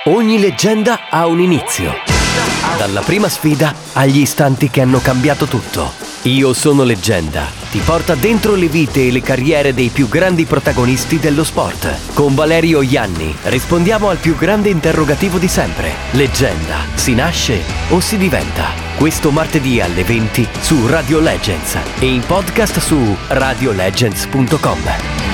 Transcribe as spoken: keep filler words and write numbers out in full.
Ogni leggenda ha un inizio. Dalla prima sfida agli istanti che hanno cambiato tutto. Io sono Leggenda ti porta dentro le vite e le carriere dei più grandi protagonisti dello sport. Con Valerio Ianni rispondiamo al più grande interrogativo di sempre. Leggenda, si nasce o si diventa? Questo martedì alle venti su Radio Legends e in podcast su radio legends punto com.